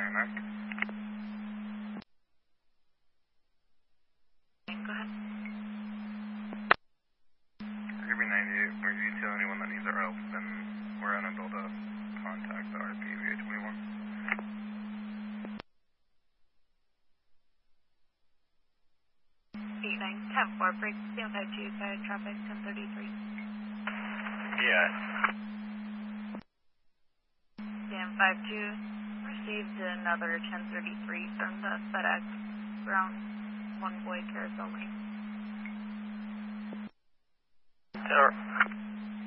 Iron Go ahead. Kirby 98, where you tell anyone that needs our help, then we're unable to contact the RP VA21. Eight 10-4, break, stand 525, traffic 1033. Yeah. Stand 52. Received another 1033 from the FedEx ground one boy carousel lane. Sure.